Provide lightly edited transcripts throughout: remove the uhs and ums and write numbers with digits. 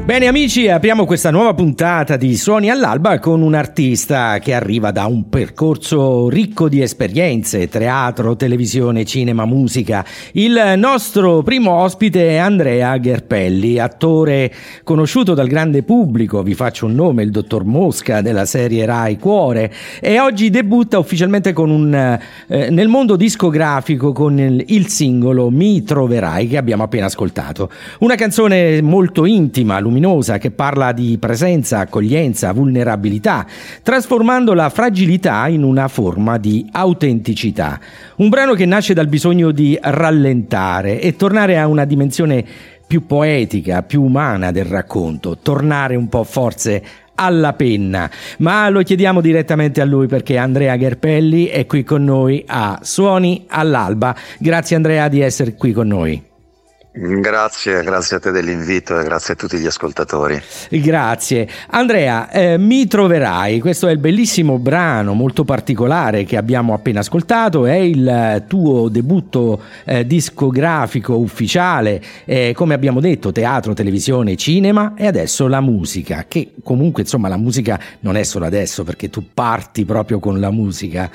Bene amici, apriamo questa nuova puntata di Suoni all'Alba con un artista che arriva da un percorso ricco di esperienze, teatro, televisione, cinema, musica. Il nostro primo ospite è Andrea Gherpelli, attore conosciuto dal grande pubblico, vi faccio un nome, il dottor Mosca della serie Rai Cuore, e oggi debutta ufficialmente con nel mondo discografico con il singolo Mi troverai che abbiamo appena ascoltato. Una canzone molto intima, luminosa, che parla di presenza, accoglienza, vulnerabilità, trasformando la fragilità in una forma di autenticità. Un brano che nasce dal bisogno di rallentare e tornare a una dimensione più poetica, più umana del racconto, tornare un po' forse alla penna, ma lo chiediamo direttamente a lui perché Andrea Gherpelli è qui con noi a Suoni all'Alba. Grazie Andrea di essere qui con noi. Grazie a te dell'invito e grazie a tutti gli ascoltatori. Grazie. Andrea, Mi troverai, questo è il bellissimo brano molto particolare che abbiamo appena ascoltato, è il tuo debutto discografico ufficiale, come abbiamo detto, teatro, televisione, cinema e adesso la musica, che comunque insomma la musica non è solo adesso perché tu parti proprio con la musica.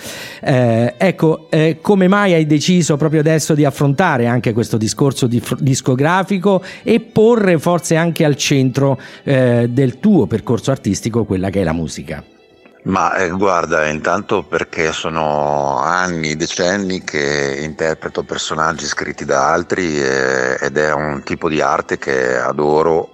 Come mai hai deciso proprio adesso di affrontare anche questo discorso discografico e porre forse anche al centro del tuo percorso artistico quella che è la musica? Ma guarda, intanto perché sono anni, decenni che interpreto personaggi scritti da altri ed è un tipo di arte che adoro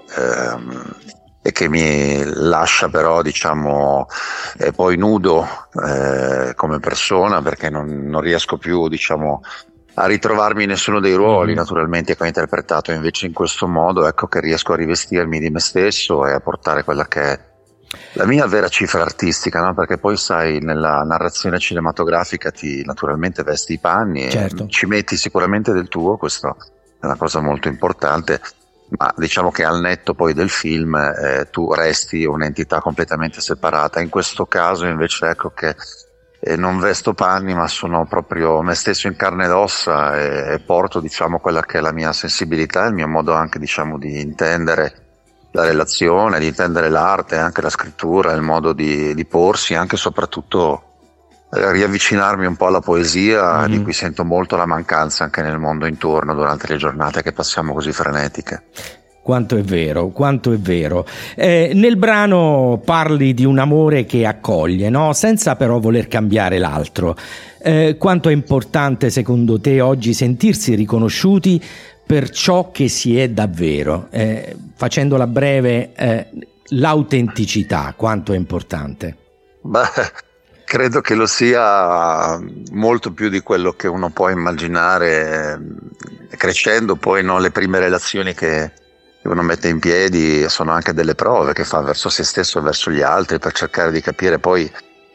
e che mi lascia però diciamo poi nudo come persona, perché non riesco più diciamo a ritrovarmi in nessuno dei ruoli naturalmente che ho interpretato. Invece in questo modo ecco che riesco a rivestirmi di me stesso e a portare quella che è la mia vera cifra artistica, no? Perché poi sai, nella narrazione cinematografica ti naturalmente vesti i panni, certo, e ci metti sicuramente del tuo, questo è una cosa molto importante, ma diciamo che al netto poi del film tu resti un'entità completamente separata. In questo caso invece ecco che non vesto panni, ma sono proprio me stesso in carne ed ossa e porto diciamo quella che è la mia sensibilità, il mio modo anche diciamo di intendere la relazione, di intendere l'arte, anche la scrittura, il modo di porsi, anche e soprattutto riavvicinarmi un po' alla poesia, di cui sento molto la mancanza anche nel mondo intorno durante le giornate che passiamo così frenetiche. Quanto è vero, quanto è vero. Nel brano parli di un amore che accoglie, no? Senza però voler cambiare l'altro. Quanto è importante secondo te oggi sentirsi riconosciuti per ciò che si è davvero? Facendola breve, l'autenticità, quanto è importante? Beh, credo che lo sia molto più di quello che uno può immaginare crescendo. Poi no, le prime relazioni che uno mette in piedi sono anche delle prove che fa verso se stesso e verso gli altri per cercare di capire poi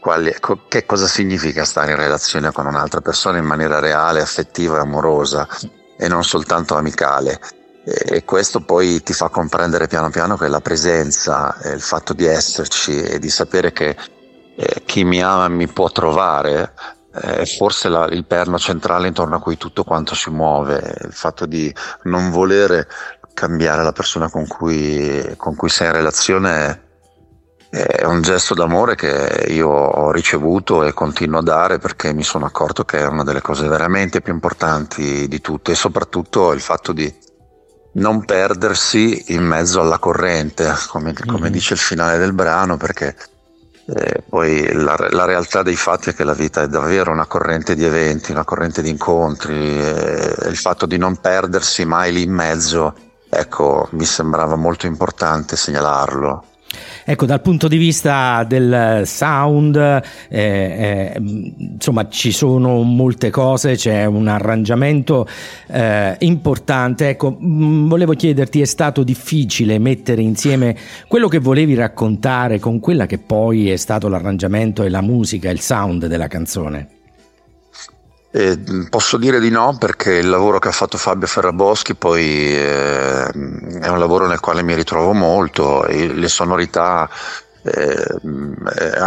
che cosa significa stare in relazione con un'altra persona in maniera reale, affettiva e amorosa e non soltanto amicale. E questo poi ti fa comprendere piano piano che la presenza, il fatto di esserci e di sapere che chi mi ama mi può trovare è forse il perno centrale intorno a cui tutto quanto si muove. Il fatto di non volere cambiare la persona con cui sei in relazione è un gesto d'amore che io ho ricevuto e continuo a dare, perché mi sono accorto che è una delle cose veramente più importanti di tutte, e soprattutto il fatto di non perdersi in mezzo alla corrente, come dice il finale del brano, perché poi la realtà dei fatti è che la vita è davvero una corrente di eventi, una corrente di incontri, il fatto di non perdersi mai lì in mezzo, ecco, mi sembrava molto importante segnalarlo. Ecco, dal punto di vista del sound, insomma, ci sono molte cose, c'è un arrangiamento importante. Ecco, volevo chiederti, è stato difficile mettere insieme quello che volevi raccontare con quella che poi è stato l'arrangiamento e la musica, il sound della canzone? Posso dire di no, perché il lavoro che ha fatto Fabio Ferraboschi poi è un lavoro nel quale mi ritrovo molto, e le sonorità